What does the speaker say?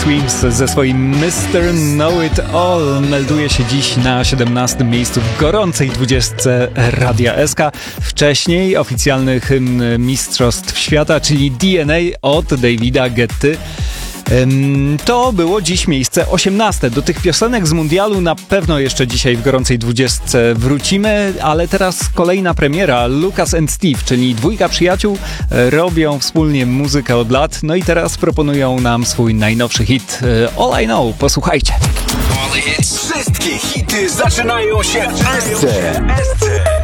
Swims ze swoim Mr. Know It All melduje się dziś na 17. miejscu w gorącej 20 Radia SK. Wcześniej oficjalny hymn Mistrzostw Świata, czyli DNA od Davida Guetty. To było dziś miejsce 18. Do tych piosenek z mundialu na pewno jeszcze dzisiaj w gorącej 20 wrócimy, ale teraz kolejna premiera. Lucas and Steve, czyli dwójka przyjaciół, robią wspólnie muzykę od lat, no i teraz proponują nam swój najnowszy hit All I Know. Posłuchajcie. Wszystkie hity zaczynają się w SC.